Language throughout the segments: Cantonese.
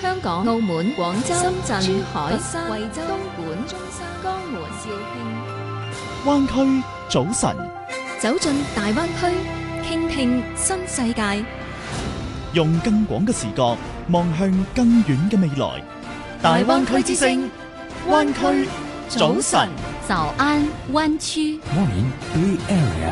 香港、澳門、廣州、深圳、珠海、佛山、惠州、東莞、中山、江門、肇慶。 灣區早晨， 走進大灣區，傾聽新世界， 用更廣嘅視角望向更遠嘅未來。大灣區之聲，灣區早晨， 早安灣區。 Morning Bay Area。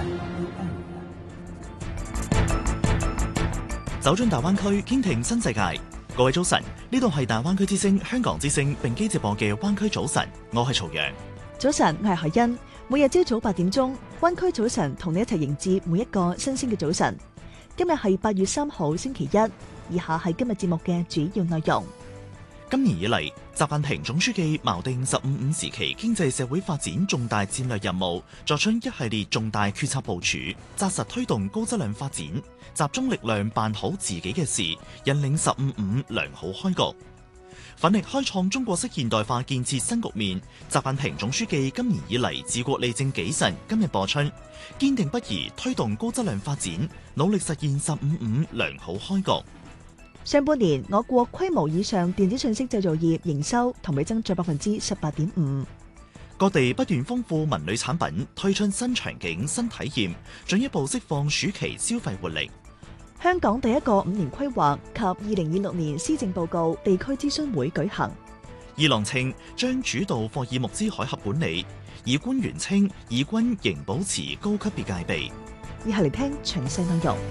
走進大灣區，傾聽新世界。各位早晨，呢度係大灣區之聲、香港之聲並機直播嘅灣區早晨，我係曹陽。 早晨，我係海欣。每日朝早8點鐘，灣區早晨同你一齊迎接每一個新鮮嘅早晨。今日係8月3號星期一，以下係今日節目嘅主要內容。 今年以嚟，習近平總書記錨定15/5時期經濟社會發展重大戰略任務，作出一系列重大決策部署，紮實推動高質量發展，集中力量辦好自己嘅事，引領15/5良好開局，奮力開創中國式現代化建設新局面。習近平總書記今年以嚟治國理政紀慎今日播出，堅定不移推動高質量發展，努力實現15/5良好開局。 上半年，我國規模以上電子信息製造業營收同比增長18.5%。 各地不斷豐富文旅產品，推出新場景、新體驗，進一步釋放暑期消費活力。 香港第一個5年規劃及2026年施政報告地區諮詢會舉行。 二郎稱將主導霍爾木茲海峽管理，以官員稱以軍仍保持高級別戒備。 以下嚟聽詳細內容。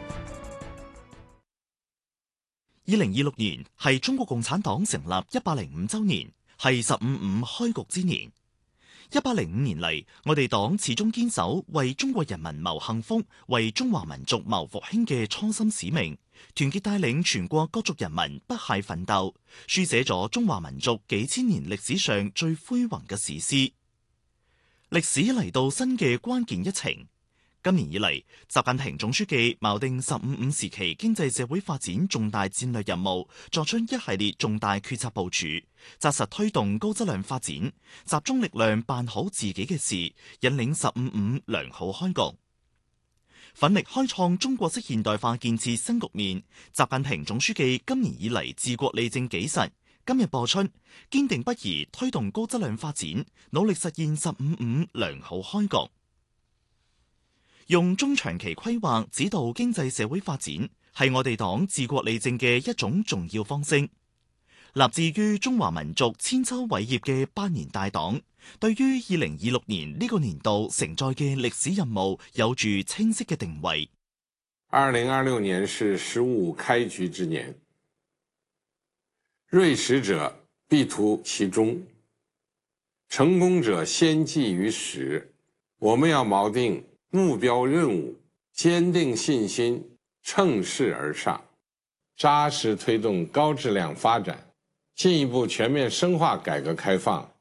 2026年係中國共產黨成立105週年，係15/5開局之年。105年嚟，我哋黨始終堅守為中國人民謀幸福、為中華民族謀復興嘅初心使命，團結帶領全國各族人民不懈奮鬥，書寫咗中華民族幾千年歷史上最輝煌嘅史詩。歷史嚟到新嘅關鍵一程。今年以嚟，習近平總書記錨定15/5時期經濟社會發展重大戰略任務，作出一系列重大決策部署，紮實推動高質量發展，集中力量辦好自己嘅事，引領15/5良好開局，奮力開創中國式現代化建設新局面。習近平總書記今年以嚟治國理政紀慎，今日播出，堅定不移推動高質量發展，努力實現15/5良好開局。用中長期規劃指導經濟社會發展，係我哋黨治國理政嘅一種重要方式。立志於中華民族千秋偉業嘅百年大黨，對於2026年呢個年度承載嘅歷史任務有住清晰嘅定位。 2026年是15/5開局之年，銳實者必圖其中，成功者先繼於始。我們要錨定目標任務，堅定信心，乘勢而上，扎實推動高質量發展，進一步全面深化改革開放，